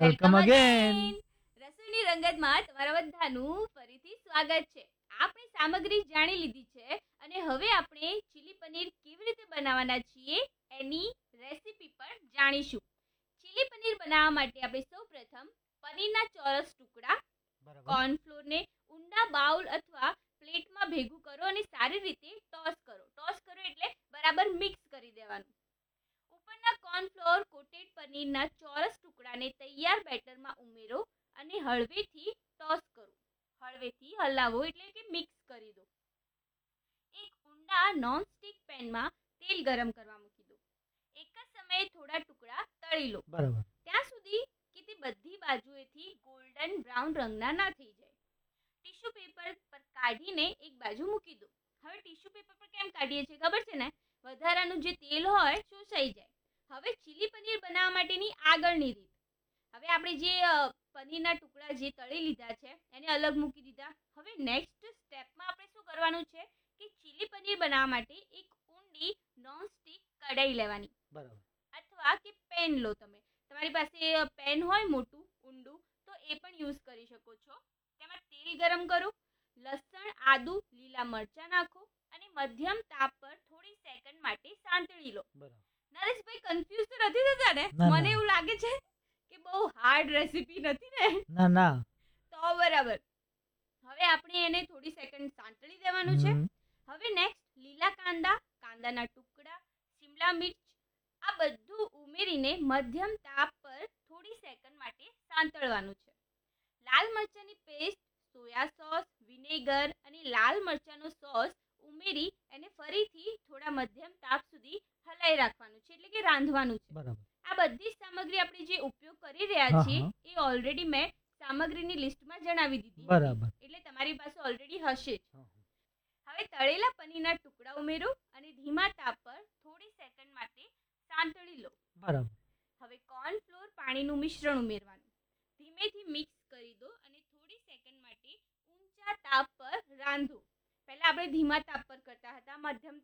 Welcome again. રસોઈની રંગતમાં તમારા બધાનું ફરીથી સ્વાગત છે. આપણે સામગ્રી જાણી લીધી છે અને હવે આપણે ચીલી પનીર કેવી રીતે બનાવવાના છીએ એની રેસીપી પણ જાણીશું. ચીલી પનીર બનાવવા માટે આપણે સૌપ્રથમ પનીરના ચોરસ ટુકડા, કોર્નફ્લોરને ઊંડા બાઉલ અથવા પ્લેટમાં ભેગું કરો અને સારી રીતે ટોસ કરો. ટોસ કરો એટલે બરાબર મિક્સ કરી દેવાનું. ઉપરના કોર્નફ્લોર કોટેડ પનીરના ચોરસ ટુકડાને તૈયાર બેટરમાં ઉમેરો અને હળવેથી ટોસ કરો. હળવેથી હલાવો એટલે કે મિક્સ કરી દો. એક ઊંડા નોનસ્ટિક પેનમાં તેલ ગરમ કરવા મૂકી દો. એક જ સમયે થોડા ટુકડા તળી લો બરાબર. ત્યાં સુધી કે તે બધી બાજુએથી ગોલ્ડન બ્રાઉન રંગના ના થઈ જાય. ટીશ્યુ પેપર પર કાઢીને એક બાજુ મૂકી દો. હવે ટીશ્યુ પેપર પર કેમ કાઢીએ છીએ ખબર છે ને? વધારાનું જે તેલ હોય શોષાઈ જાય. હવે ચીલી પનીર બનાવવા માટેની આગળની રીત. હવે આપણે જે પનીરના ટુકડા જે તળી લીધા છે એને અલગ મૂકી દીધા. હવે નેક્સ્ટ સ્ટેપમાં આપણે શું કરવાનું છે કે ચીલી પનીર બનાવવા માટે એક ઊંડી નોનસ્ટિક કઢાઈ લેવાની. બરાબર. અથવા કે પેન લો. તમારી પાસે પેન હોય મોટું ઊંડું તો એ પણ યુઝ કરી શકો છો. તેમાં તેલ ગરમ કરો, લસણ, આદુ, લીલા મરચાં નાખો અને મધ્યમ તાપ પર થોડી સેકન્ડ માટે સાંતળી લો. નરેશભાઈ કન્ફ્યુઝ તો નથી થતા ને? મને એવું લાગે છે કે બહુ હાર્ડ રેસીપી નથી ને? ના. તો બરાબર. હવે આપણે એને થોડી સેકન્ડ સાંતળી દેવાનું છે. હવે નેક્સ્ટ લીલા કાંદા, કાંદાના ટુકડા, શિમલા મિર્ચ આ બધું ઉમેરીને મધ્યમ તાપ પર થોડી સેકન્ડ માટે સાંતળવાનું છે. લાલ મરચાંની પેસ્ટ, સોયા સોસ, વિનેગર અને લાલ મરચાંનો સોસ ઉમેરી એને ફરીથી થોડા મધ્યમ તાપ સુધી હલાઈ રાખવાનું છે, એટલે કે રાંધવાનું છે. બરાબર. આ બધી સામગ્રી આપણે જે ઉપયોગ કરી રહ્યા છીએ એ ઓલરેડી મેં સામગ્રીની લિસ્ટમાં જણાવી દીધી. બરાબર. એટલે તમારી પાસે ઓલરેડી હશે જ. હવે તળેલા પનીરના ટુકડા ઉમેરો અને ધીમા તાપ પર થોડી સેકન્ડ માટે સાંતળી લો. બરાબર. હવે કોર્નફ્લોર પાણીનું મિશ્રણ ઉમેરવાનું. ધીમેથી મિક્સ કરી દો અને થોડી સેકન્ડ માટે ઊંચા તાપ પર રાંધો. પહેલા આપણે ધીમા તાપ પર કરતા હતા, મધ્યમ